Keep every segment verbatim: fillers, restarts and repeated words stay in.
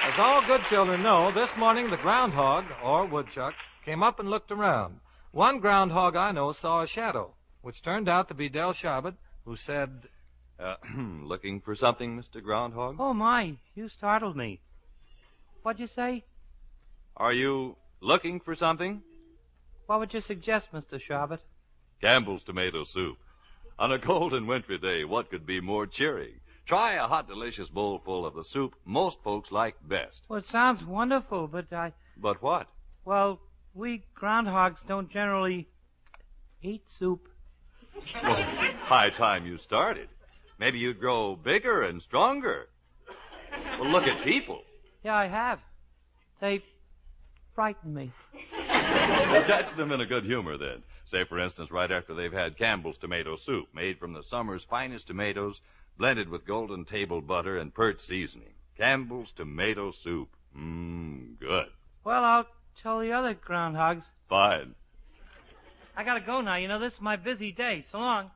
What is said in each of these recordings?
As all good children know, this morning the groundhog, or woodchuck, came up and looked around. One groundhog I know saw a shadow, which turned out to be Del Sharbutt, who said, Uh, looking for something, Mister Groundhog? Oh, my, you startled me. What'd you say? Are you looking for something? What would you suggest, Mister Sharbutt? Campbell's tomato soup. On a cold and wintry day, what could be more cheering? Try a hot, delicious bowl full of the soup most folks like best. Well, it sounds wonderful, but I... But what? Well, we groundhogs don't generally eat soup. Well, it's high time you started. Maybe you'd grow bigger and stronger. Well, look at people. Yeah, I have. They frighten me. Well, catch them in a good humor, then. Say, for instance, right after they've had Campbell's tomato soup, made from the summer's finest tomatoes, blended with golden table butter and perch seasoning. Campbell's tomato soup. Mmm, good. Well, I'll tell the other groundhogs. Fine. I gotta go now. You know, this is my busy day. So long.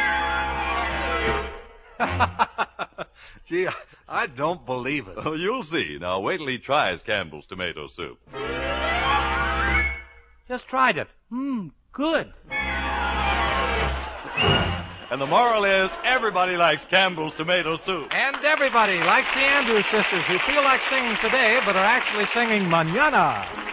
Gee, I don't believe it. Oh, you'll see. Now, wait till he tries Campbell's tomato soup. Just tried it. Mmm, good. And the moral is, everybody likes Campbell's tomato soup. And everybody likes the Andrews sisters, who feel like singing today but are actually singing mañana.